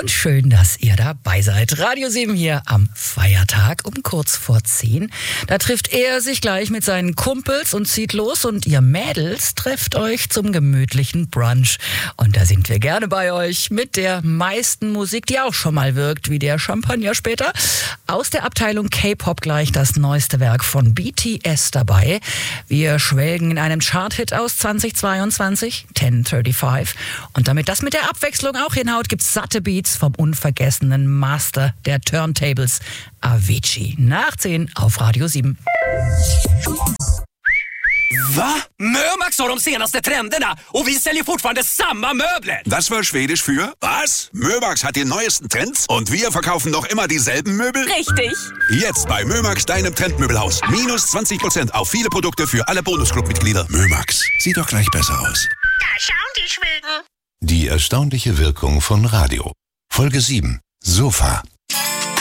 und schön, dass ihr dabei seid. Radio 7 hier am Feiertag um kurz vor 10. Da trifft er sich gleich mit seinen Kumpels und zieht los und ihr Mädels trefft euch zum gemütlichen Brunch. Und da sind wir gerne bei euch mit der meisten Musik, die auch schon mal wirkt, wie der Champagner später. Aus der Abteilung K-Pop gleich das neueste Werk von BTS dabei. Wir schwelgen in einem Chart-Hit aus 2022, 1035. Und damit das mit der Abwechslung auch hinhaut, gibt's satte Beats vom unvergessenen Master der Turntables, Avicii. Nach 10 auf Radio 7. Va? Mömax har de senaste trenderna och vi säljer fortfarande samma möbler. Das war Schwedisch für was? Mömax hat die neuesten Trends und wir verkaufen noch immer dieselben Möbel? Richtig. Jetzt bei Mömax, deinem Trendmöbelhaus. Minus 20% auf viele Produkte für alle Bonusclub-Mitglieder. Mömax, sieht doch gleich besser aus. Da schauen die Schweden. Die erstaunliche Wirkung von Radio. Folge 7. Sofa.